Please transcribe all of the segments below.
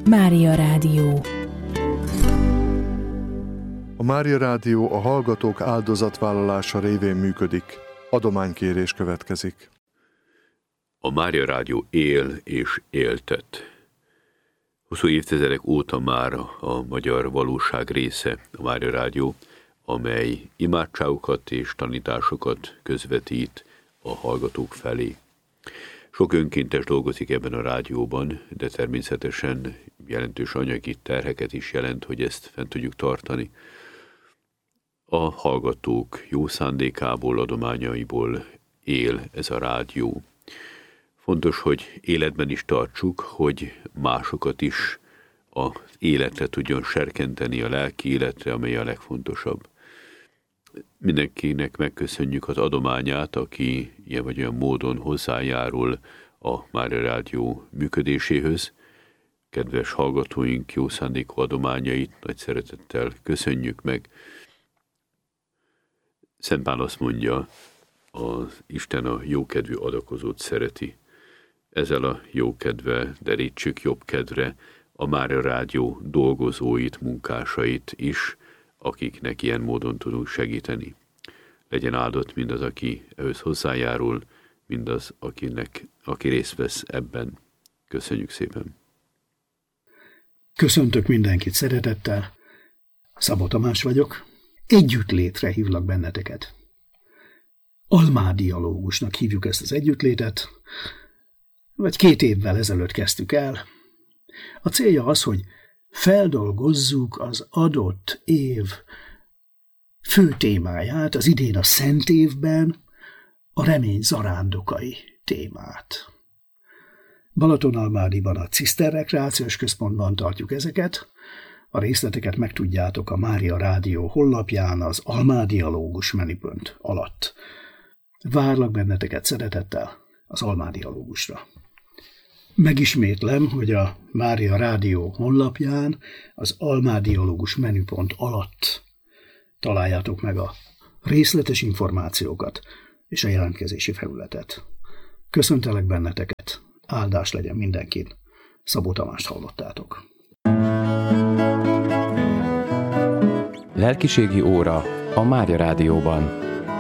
Mária Rádió. A Mária Rádió a hallgatók áldozatvállalása révén működik. Adománykérés következik. A Mária Rádió él és éltet. Hosszú évtizedek óta már a magyar valóság része a Mária Rádió, amely imádságokat és tanításokat közvetít a hallgatók felé. Sok önkéntes dolgozik ebben a rádióban, de természetesen jelentős anyagi terheket is jelent, hogy ezt fent tudjuk tartani. A hallgatók jó szándékából, adományaiból él ez a rádió. Fontos, hogy életben is tartsuk, hogy másokat is az életre tudjon serkenteni, a lelki életre, amely a legfontosabb. Mindenkinek megköszönjük az adományát, aki ilyen vagy olyan módon hozzájárul a Mária Rádió működéséhöz. Kedves hallgatóink jó szándékú adományait nagy szeretettel köszönjük meg. Szent Pál azt mondja, az Isten a jókedvű adakozót szereti. Ezzel a jókedve derítsük jobb kedvre a Mária Rádió dolgozóit, munkásait is, akiknek ilyen módon tudunk segíteni. Legyen áldott mindaz, aki ehhez hozzájárul, mindaz, aki részt vesz ebben. Köszönjük szépen! Köszöntök mindenkit szeretettel, Szabó Tamás vagyok. Együttlétre hívlak benneteket. Almádialógusnak hívjuk ezt az együttlétet, vagy 2 évvel ezelőtt kezdtük el. A célja az, hogy feldolgozzuk az adott év fő témáját, az idén a Szent évben a remény zarándokai témát. Balatonalmádiban a Ciszter Rekreációs Központban tartjuk ezeket. A részleteket megtudjátok a Mária Rádió honlapján az Almádialógus menüpont alatt. Várlak benneteket szeretettel az Almádialógusra. Megismétlem, hogy a Mária Rádió honlapján az Almádialógus menüpont alatt találjátok meg a részletes információkat és a jelentkezési felületet. Köszöntelek benneteket, áldás legyen mindenkin. Szabó Tamást hallottátok. Lelkiségi óra a Mária Rádióban.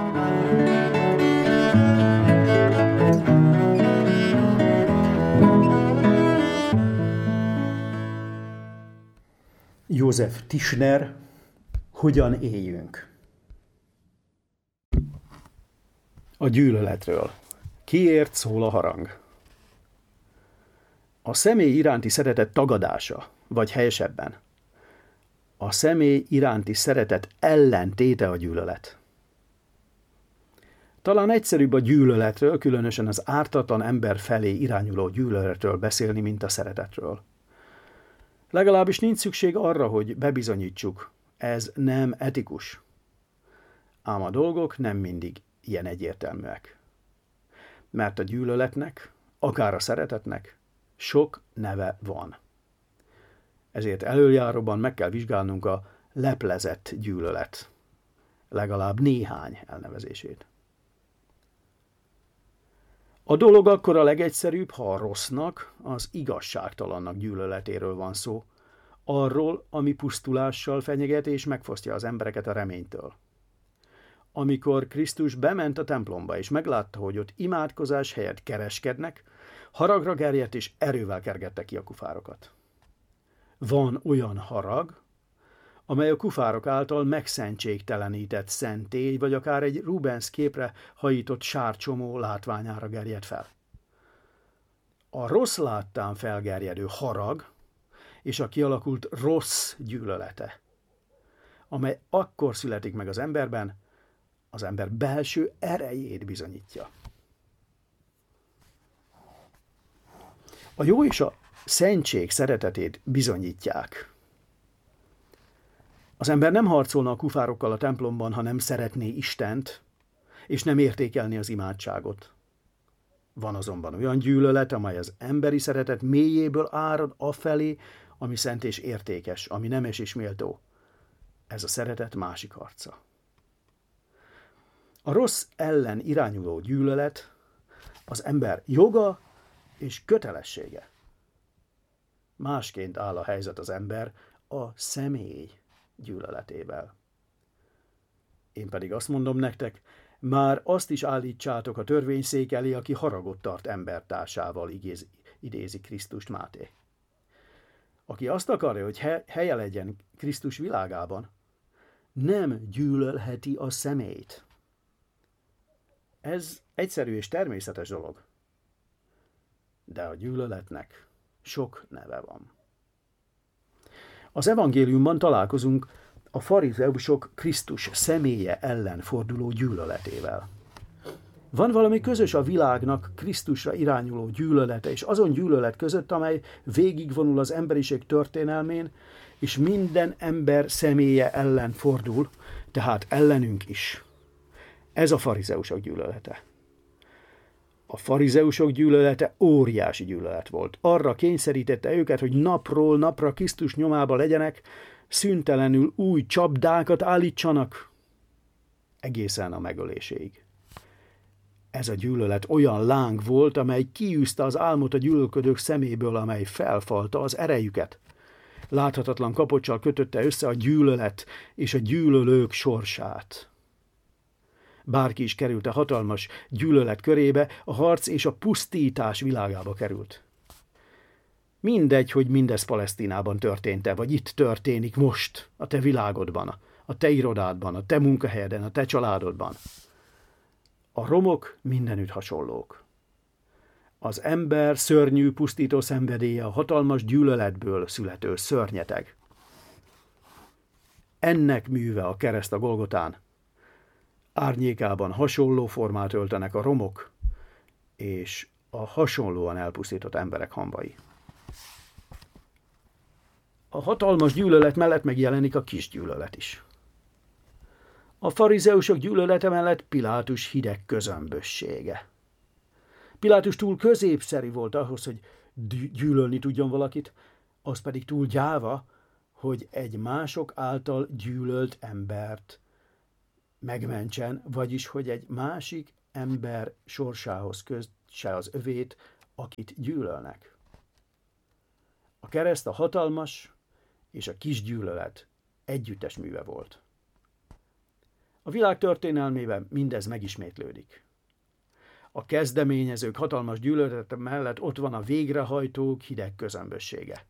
József Tischner, hogyan éljünk? A gyűlöletről. Kiért szól a harang? A személy iránti szeretet tagadása, vagy helyesebben, a személy iránti szeretet ellentéte a gyűlölet. Talán egyszerűbb a gyűlöletről, különösen az ártatlan ember felé irányuló gyűlöletről beszélni, mint a szeretetről. Legalábbis nincs szükség arra, hogy bebizonyítsuk, ez nem etikus. Ám a dolgok nem mindig ilyen egyértelműek. Mert a gyűlöletnek, akár a szeretetnek sok neve van. Ezért elöljáróban meg kell vizsgálnunk a leplezett gyűlölet, legalább néhány elnevezését. A dolog akkor a legegyszerűbb, ha a rossznak, az igazságtalannak gyűlöletéről van szó, arról, ami pusztulással fenyeget és megfosztja az embereket a reménytől. Amikor Krisztus bement a templomba és meglátta, hogy ott imádkozás helyett kereskednek, haragra gerjedt és erővel kergette ki a kufárokat. Van olyan harag, amely a kufárok által megszentségtelenített szentély, vagy akár egy Rubens képre hajított sárcsomó látványára gerjed fel. A rossz láttán felgerjedő harag és a kialakult rossz gyűlölete, amely akkor születik meg az emberben, az ember belső erejét bizonyítja. A jó és a szentség szeretetét bizonyítják. Az ember nem harcolna a kufárokkal a templomban, ha nem szeretné Istent, és nem értékelni az imádságot. Van azonban olyan gyűlölet, amely az emberi szeretet mélyéből árad afelé, ami szent és értékes, ami nemes és méltó. Ez a szeretet másik harca. A rossz ellen irányuló gyűlölet az ember joga és kötelessége. Másként áll a helyzet az ember a személy gyűlöletével. Én pedig azt mondom nektek, már azt is állítsátok a törvényszék elé, aki haragot tart embertársával, idézi Krisztust Máté. Aki azt akarja, hogy helye legyen Krisztus világában, nem gyűlölheti a személyt. Ez egyszerű és természetes dolog. De a gyűlöletnek sok neve van. Az evangéliumban találkozunk a farizeusok Krisztus személye ellen forduló gyűlöletével. Van valami közös a világnak Krisztusra irányuló gyűlölete, és azon gyűlölet között, amely végigvonul az emberiség történelmén, és minden ember személye ellen fordul, tehát ellenünk is. Ez a farizeusok gyűlölete. A farizeusok gyűlölete óriási gyűlölet volt. Arra kényszerítette őket, hogy napról napra Krisztus nyomába legyenek, szüntelenül új csapdákat állítsanak, egészen a megöléséig. Ez a gyűlölet olyan láng volt, amely kiűzte az álmot a gyűlölködők szeméből, amely felfalta az erejüket. Láthatatlan kapoccsal kötötte össze a gyűlölet és a gyűlölők sorsát. Bárki is került a hatalmas gyűlölet körébe, a harc és a pusztítás világába került. Mindegy, hogy mindez Palesztinában történt-e, vagy itt történik most, a te világodban, a te irodádban, a te munkahelyeden, a te családodban. A romok mindenütt hasonlók. Az ember szörnyű, pusztító szenvedélye a hatalmas gyűlöletből születő szörnyeteg. Ennek műve a kereszt a Golgotán. Árnyékában hasonló formát öltenek a romok, és a hasonlóan elpusztított emberek hamvai. A hatalmas gyűlölet mellett megjelenik a kis gyűlölet is. A farizeusok gyűlölete mellett Pilátus hideg közömbössége. Pilátus túl középszerű volt ahhoz, hogy gyűlölni tudjon valakit, az pedig túl gyáva, hogy egy mások által gyűlölt embert megmentsen, vagyis hogy egy másik ember sorsához kösse az övét, akit gyűlölnek. A kereszt a hatalmas és a kis gyűlölet együttes műve volt. A világ történelmében mindez megismétlődik. A kezdeményezők hatalmas gyűlölete mellett ott van a végrehajtók hideg közömbössége.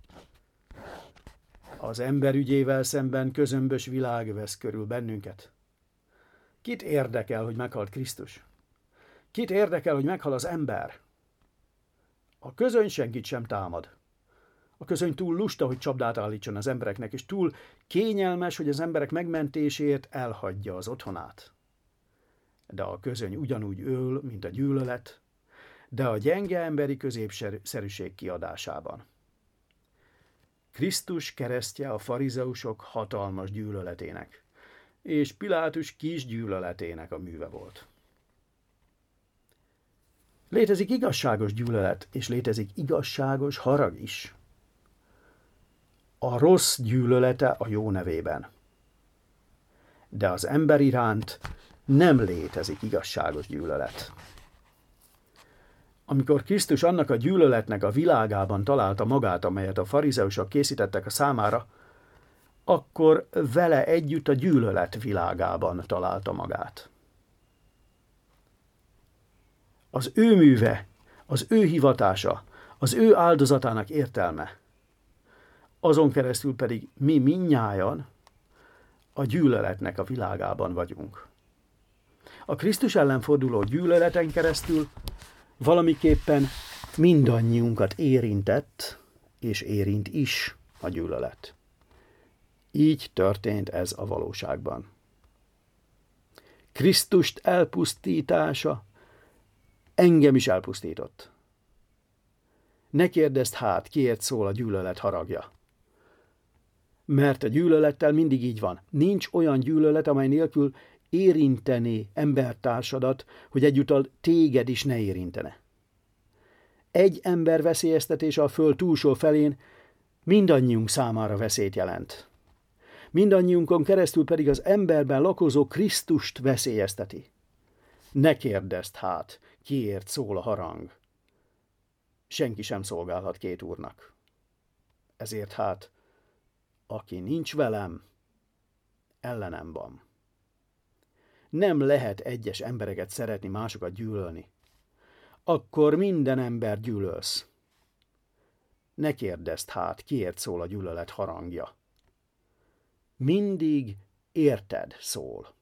Az ember ügyével szemben közömbös világ vesz körül bennünket. Kit érdekel, hogy meghalt Krisztus? Kit érdekel, hogy meghal az ember? A közöny senkit sem támad. A közöny túl lusta, hogy csapdát állítson az embereknek, és túl kényelmes, hogy az emberek megmentéséért elhagyja az otthonát. De a közöny ugyanúgy öl, mint a gyűlölet, de a gyenge emberi középszerűség kiadásában. Krisztus keresztje a farizeusok hatalmas gyűlöletének, és Pilátus kis gyűlöletének a műve volt. Létezik igazságos gyűlölet, és létezik igazságos harag is. A rossz gyűlölete a jó nevében. De az ember iránt nem létezik igazságos gyűlölet. Amikor Krisztus annak a gyűlöletnek a világában találta magát, amelyet a farizeusok készítettek a számára, akkor vele együtt a gyűlölet világában találta magát. Az ő műve, az ő hivatása, az ő áldozatának értelme, azon keresztül pedig mi mindnyájan a gyűlöletnek a világában vagyunk. A Krisztus ellen forduló gyűlöleten keresztül valamiképpen mindannyiunkat érintett, és érint is a gyűlölet. Így történt ez a valóságban. Krisztust elpusztítása engem is elpusztított. Ne kérdezd hát, kiért szól a gyűlölet haragja. Mert a gyűlölettel mindig így van. Nincs olyan gyűlölet, amely nélkül érintené embertársadat, hogy egyúttal téged is ne érintene. Egy ember veszélyeztetése a föld túlsó felén mindannyiunk számára veszélyt jelent. Mindannyiunkon keresztül pedig az emberben lakozó Krisztust veszélyezteti. Ne kérdezd hát, kiért szól a harang. Senki sem szolgálhat két úrnak. ezért hát, aki nincs velem, ellenem van. Nem lehet egyes embereket szeretni, másokat gyűlölni. Akkor minden ember gyűlölsz. Ne kérdezd hát, kiért szól a gyűlölet harangja. Mindig érted szól.